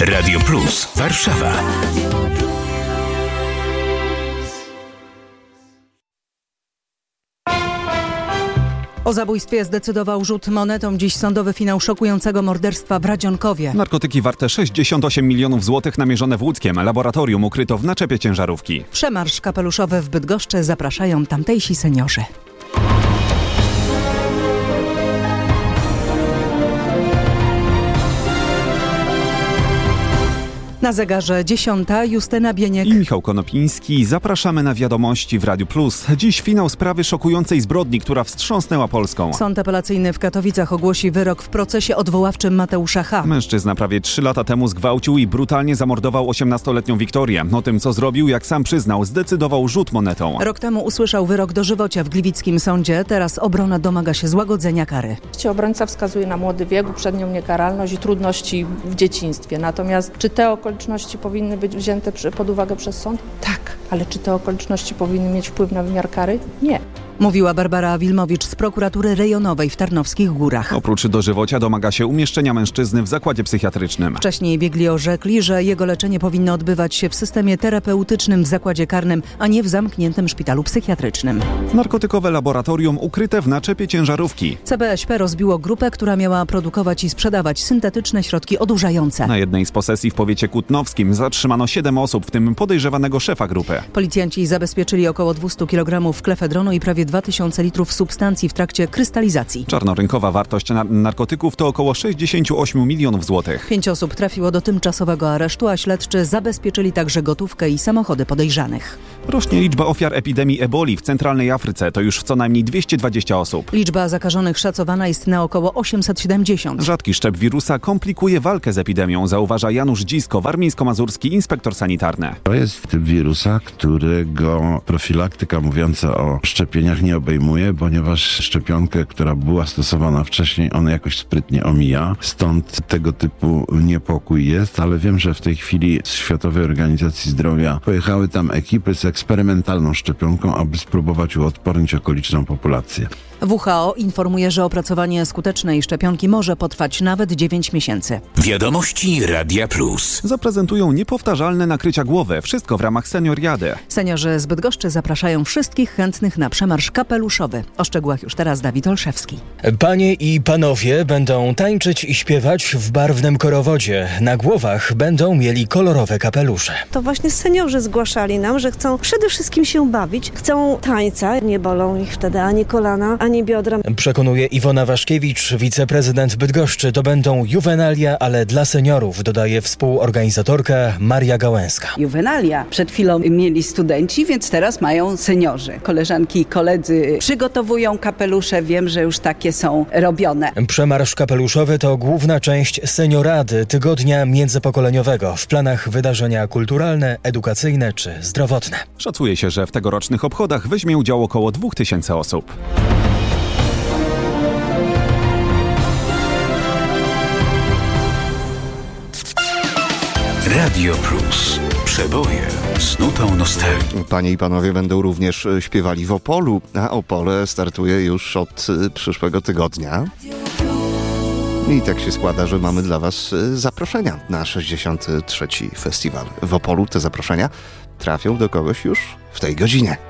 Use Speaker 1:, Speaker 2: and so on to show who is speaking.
Speaker 1: Radio Plus Warszawa.
Speaker 2: O zabójstwie zdecydował rzut monetą. Dziś sądowy finał szokującego morderstwa w Radzionkowie.
Speaker 3: Narkotyki warte 68 milionów złotych namierzone w łódzkiem laboratorium ukryto w naczepie ciężarówki.
Speaker 2: Przemarsz kapeluszowy w Bydgoszczy zapraszają tamtejsi seniorzy. Na zegarze 10. Justyna Bieniek
Speaker 3: i Michał Konopiński. Zapraszamy na wiadomości w Radiu Plus. Dziś finał sprawy szokującej zbrodni, która wstrząsnęła Polską.
Speaker 2: Sąd apelacyjny w Katowicach ogłosi wyrok w procesie odwoławczym Mateusza H.
Speaker 3: Mężczyzna prawie 3 lata temu zgwałcił i brutalnie zamordował 18-letnią Wiktorię. O tym, co zrobił, jak sam przyznał, zdecydował rzut monetą.
Speaker 2: Rok temu usłyszał wyrok dożywocia w gliwickim sądzie. Teraz obrona domaga się złagodzenia kary.
Speaker 4: Obrońca wskazuje na młody wiek, uprzednią niekaralność i trudności w dzieciństwie. Natomiast czy te okoliczności powinny być wzięte pod uwagę przez sąd? Tak. Ale czy te okoliczności powinny mieć wpływ na wymiar kary? Nie.
Speaker 2: Mówiła Barbara Wilmowicz z prokuratury rejonowej w Tarnowskich Górach.
Speaker 3: Oprócz dożywocia domaga się umieszczenia mężczyzny w zakładzie psychiatrycznym.
Speaker 2: Wcześniej biegli orzekli, że jego leczenie powinno odbywać się w systemie terapeutycznym w zakładzie karnym, a nie w zamkniętym szpitalu psychiatrycznym.
Speaker 3: Narkotykowe laboratorium ukryte w naczepie ciężarówki.
Speaker 2: CBŚP rozbiło grupę, która miała produkować i sprzedawać syntetyczne środki odurzające.
Speaker 3: Na jednej z posesji w powiecie kutnowskim zatrzymano 7 osób, w tym podejrzewanego szefa grupy.
Speaker 2: Policjanci zabezpieczyli około 200 kg klefedronu i prawie 2000 litrów substancji w trakcie krystalizacji.
Speaker 3: Czarnorynkowa wartość narkotyków to około 68 milionów złotych.
Speaker 2: 5 osób trafiło do tymczasowego aresztu, a śledczy zabezpieczyli także gotówkę i samochody podejrzanych.
Speaker 3: Rośnie liczba ofiar epidemii eboli w centralnej Afryce. To już co najmniej 220 osób.
Speaker 2: Liczba zakażonych szacowana jest na około 870.
Speaker 3: Rzadki szczep wirusa komplikuje walkę z epidemią, zauważa Janusz Dzisko, warmińsko-mazurski inspektor sanitarny.
Speaker 5: To jest typ wirusa, którego profilaktyka mówiąca o szczepieniach nie obejmuje, ponieważ szczepionkę, która była stosowana wcześniej, ona jakoś sprytnie omija. Stąd tego typu niepokój jest, ale wiem, że w tej chwili z Światowej Organizacji Zdrowia pojechały tam ekipy z eksperymentalną szczepionką, aby spróbować uodpornić okoliczną populację.
Speaker 2: WHO informuje, że opracowanie skutecznej szczepionki może potrwać nawet 9 miesięcy.
Speaker 1: Wiadomości Radia Plus.
Speaker 3: Zaprezentują niepowtarzalne nakrycia głowy. Wszystko w ramach senioriady.
Speaker 2: Seniorzy z Bydgoszczy zapraszają wszystkich chętnych na przemarsz kapeluszowy. O szczegółach już teraz Dawid Olszewski.
Speaker 6: Panie i panowie będą tańczyć i śpiewać w barwnym korowodzie. Na głowach będą mieli kolorowe kapelusze.
Speaker 7: To właśnie seniorzy zgłaszali nam, że chcą przede wszystkim się bawić, chcą tańca. Nie bolą ich wtedy ani kolana, ani biodra.
Speaker 6: Przekonuje Iwona Waszkiewicz, wiceprezydent Bydgoszczy. To będą juwenalia, ale dla seniorów, dodaje współorganizatorka Maria Gałęska.
Speaker 8: Juwenalia przed chwilą mieli studenci, więc teraz mają seniorzy. Koleżanki i koledzy przygotowują kapelusze, wiem, że już takie są robione.
Speaker 6: Przemarsz kapeluszowy to główna część seniorady, tygodnia międzypokoleniowego. W planach wydarzenia kulturalne, edukacyjne czy zdrowotne.
Speaker 3: Szacuje się, że w tegorocznych obchodach weźmie udział około 2000 osób.
Speaker 1: Radio Plus. Przeboje z nutą nostalgii.
Speaker 9: Panie i panowie będą również śpiewali w Opolu, a Opole startuje już od przyszłego tygodnia. I tak się składa, że mamy dla was zaproszenia na 63. festiwal w Opolu. Te zaproszenia trafią do kogoś już w tej godzinie.